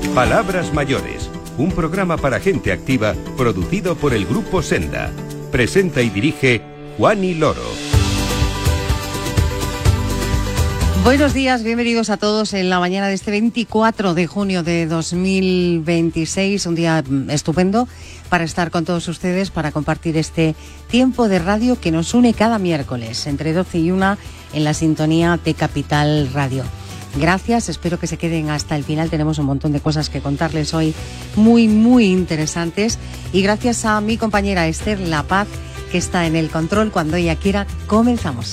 Palabras mayores, un programa para gente activa producido por el Grupo Senda. Presenta y dirige Juani Loro. Buenos días, bienvenidos a todos en la mañana de este 24 de junio de 2026, un día estupendo para estar con todos ustedes, para compartir este tiempo de radio que nos une cada miércoles, entre 12 y 1 en la sintonía de Capital Radio. Gracias, espero que se queden hasta el final, tenemos un montón de cosas que contarles hoy muy interesantes, y gracias a mi compañera Esther La Paz, que está en el control. Cuando ella quiera, comenzamos.